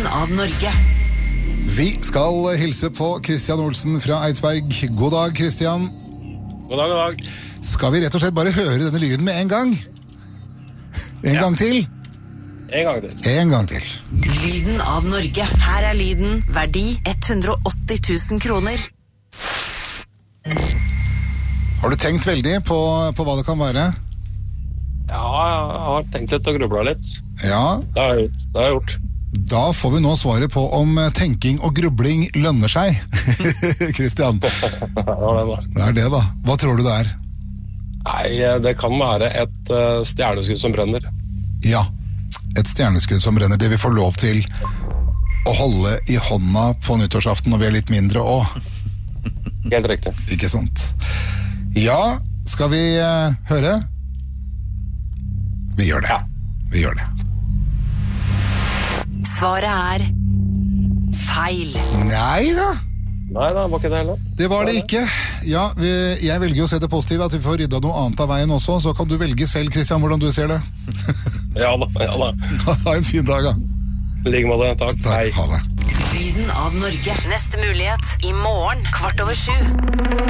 av Norge. Vi skal hilse på Kristian Olsen fra Eidsberg. God dag, Kristian. God dag, god dag. Skal vi rett og slett bare høre denne lyden med en gang? En gang til? En gang til. En gang til. Lyden av Norge. Her er lyden. Verdi 180 000 kroner. Har du tenkt veldig på hva det kan være? Ja, jeg har tenkt litt og grublet litt. Ja. Det har jeg gjort. Da får vi nå svaret på om tenking og grubling lønner seg. Kristian. Det er det da. Hva tror du det er? Nei, det kan være et stjerneskudd som brenner. Ja, et stjerneskudd som brenner. Det vi får lov til å holde i hånda på nyttårsaften når vi er litt mindre også. Helt riktig. Ikke sant? Ja, skal vi høre? Vi gjør det. Vi gjør det. Svaret er feil. Nei da. Nei, det var ikke det heller. Det var det ikke. Ja, jeg velger å se det positive, at vi får rydda noe annet av veien også, så kan du velge selv, Kristian, hvordan du ser det. Ja da. Ha en fin dag, da. I like måte, takk. Hei. Ha det. Lyden av Norge. Neste mulighet i morgen 7:15.